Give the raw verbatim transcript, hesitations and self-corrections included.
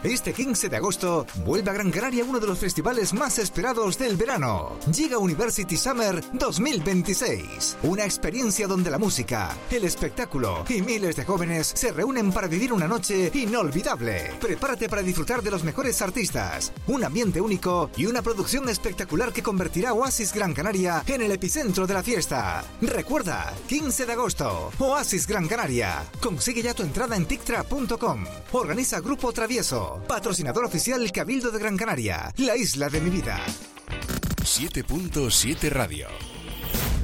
Este quince de agosto vuelve a Gran Canaria uno de los festivales más esperados del verano. Llega University Summer dos mil veintiséis. Una experiencia donde la música, el espectáculo y miles de jóvenes se reúnen para vivir una noche inolvidable. Prepárate para disfrutar de los mejores artistas, un ambiente único y una producción espectacular que convertirá Oasis Gran Canaria en el epicentro de la fiesta. Recuerda, quince de agosto, Oasis Gran Canaria. Consigue ya tu entrada en tictra punto com. Organiza Grupo Travieso, patrocinador oficial Cabildo de Gran Canaria, la isla de mi vida. siete punto siete Radio.